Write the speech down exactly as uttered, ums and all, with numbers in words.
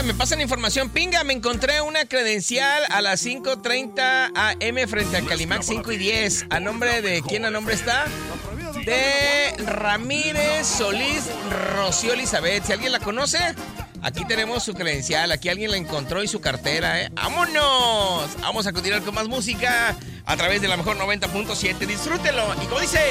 me pasan información. Pinga, me encontré una credencial a las cinco treinta A M frente a Calimax cinco y diez. ¿A nombre de quién a nombre está? De Ramírez Solís Rocío Elizabeth. Si alguien la conoce, aquí tenemos su credencial. Aquí alguien la encontró y su cartera, ¿eh? ¡Vámonos! Vamos a continuar con más música a través de la mejor noventa punto siete. Disfrútenlo. Y como dice...